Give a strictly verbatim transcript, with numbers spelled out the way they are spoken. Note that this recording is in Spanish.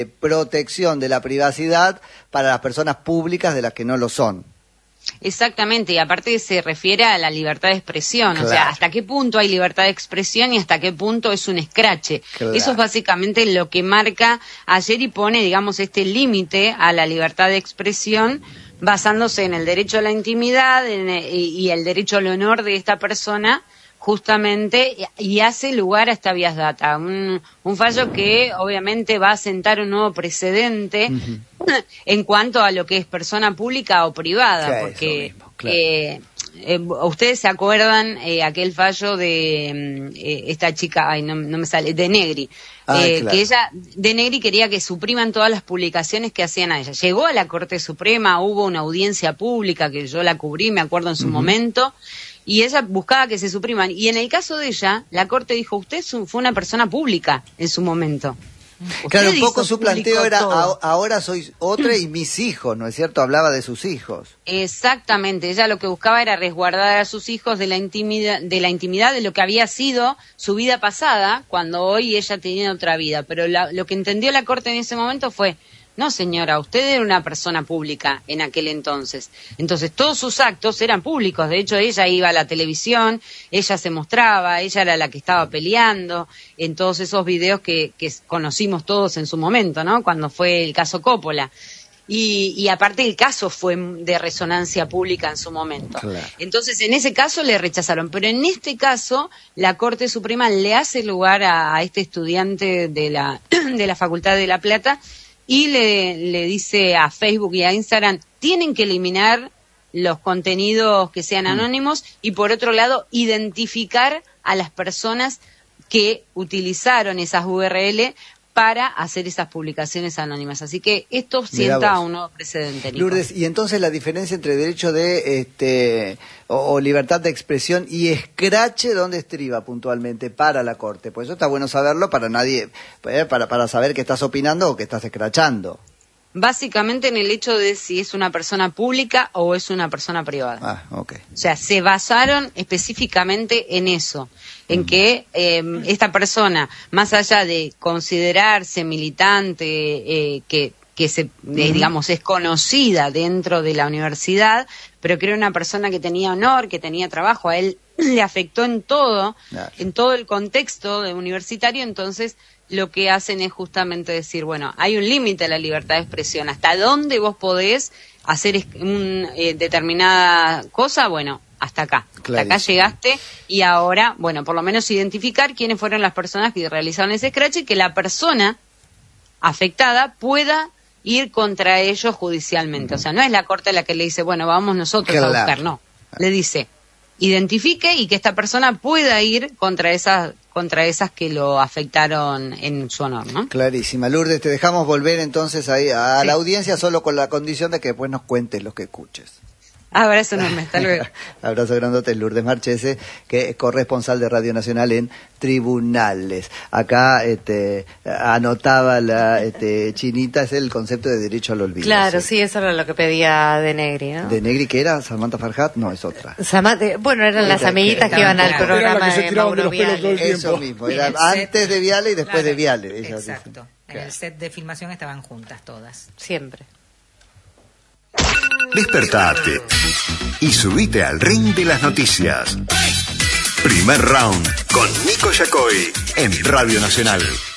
protección de la privacidad para las personas públicas de las que no lo son. Exactamente, y aparte se refiere a la libertad de expresión, claro. O sea, hasta qué punto hay libertad de expresión y hasta qué punto es un escrache. Claro. Eso es básicamente lo que marca ayer y pone, digamos, este límite a la libertad de expresión basándose en el derecho a la intimidad en, y, y el derecho al honor de esta persona, justamente, y hace lugar a esta vías data, un, un fallo que obviamente va a sentar un nuevo precedente uh-huh. en cuanto a lo que es persona pública o privada, claro, porque mismo, claro. eh, eh, ustedes se acuerdan eh, aquel fallo de eh, esta chica, ay no, no me sale, de Negri, ah, eh, claro. que ella, de Negri quería que supriman todas las publicaciones que hacían a ella. Llegó a la Corte Suprema, hubo una audiencia pública que yo la cubrí, me acuerdo en su uh-huh. momento, y ella buscaba que se supriman. Y en el caso de ella, la Corte dijo, usted fue una persona pública en su momento. Claro, un poco su planteo era, a, ahora soy otra y mis hijos, ¿no es cierto? Hablaba de sus hijos. Exactamente, ella lo que buscaba era resguardar a sus hijos de la intimidad, de la intimidad de lo que había sido su vida pasada, cuando hoy ella tenía otra vida. Pero la, lo que entendió la Corte en ese momento fue, no señora, usted era una persona pública en aquel entonces. Entonces todos sus actos eran públicos. De hecho, ella iba a la televisión, ella se mostraba, ella era la que estaba peleando en todos esos videos que, que conocimos todos en su momento, ¿no? Cuando fue el caso Coppola. Y, y aparte el caso fue de resonancia pública en su momento. Claro. Entonces en ese caso le rechazaron. Pero en este caso la Corte Suprema le hace lugar a, a este estudiante de la, de la Facultad de La Plata y le, le dice a Facebook y a Instagram, tienen que eliminar los contenidos que sean anónimos y por otro lado identificar a las personas que utilizaron esas U R L para hacer esas publicaciones anónimas. Así que esto sienta un nuevo precedente, Nico. Lourdes, y entonces la diferencia entre derecho de este o, o libertad de expresión y escrache, ¿dónde estriba puntualmente para la Corte? Pues eso está bueno saberlo para nadie, para, para saber que estás opinando o que estás escrachando. Básicamente en el hecho de si es una persona pública o es una persona privada. Ah, ok. O sea, se basaron específicamente en eso, en mm. que eh, esta persona, más allá de considerarse militante, eh, que, que se, mm. eh, digamos, es conocida dentro de la universidad, pero que era una persona que tenía honor, que tenía trabajo, a él le afectó en todo, claro. en todo el contexto de universitario, entonces lo que hacen es justamente decir, bueno, hay un límite a la libertad de expresión. ¿Hasta dónde vos podés hacer un, eh, determinada cosa? Bueno, hasta acá. Clarísimo. Hasta acá llegaste y ahora, bueno, por lo menos identificar quiénes fueron las personas que realizaron ese scratch y que la persona afectada pueda ir contra ellos judicialmente. Uh-huh. O sea, no es la Corte la que le dice, bueno, vamos nosotros claro. a buscar, no. Le dice, identifique y que esta persona pueda ir contra esas contra esas que lo afectaron en su honor, ¿no? Clarísima. Lourdes, te dejamos volver entonces ahí a sí. la audiencia solo con la condición de que después nos cuentes lo que escuches. Abrazo enorme, hasta luego. Abrazo grandote, Lourdes Marchese, que es corresponsal de Radio Nacional en Tribunales. Acá este, anotaba la este, Chinita, es el concepto de derecho al olvido. Claro, sí, sí eso era lo que pedía De Negri, ¿no? ¿De Negri qué era? ¿Samantha Farhat? No, es otra. Samantha, bueno, eran las amiguitas que, que iban al programa de Mauro Viale. Eso mismo, era antes de Viale y después claro, de Viale. Exacto, en el set de filmación estaban juntas todas. Siempre. Despertate y subite al ring de las noticias. Primer round con Nico Yacoy en Radio Nacional.